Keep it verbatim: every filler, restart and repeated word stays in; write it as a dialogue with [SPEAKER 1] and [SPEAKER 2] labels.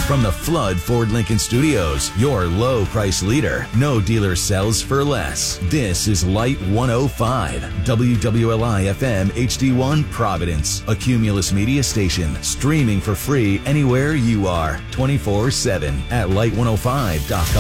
[SPEAKER 1] From the Flood Ford Lincoln Studios, your low price leader. No dealer sells for less. This is Light one oh five, W W L I F M H D one Providence, a Cumulus media station, streaming for free anywhere you are, twenty-four seven at light one oh five dot com.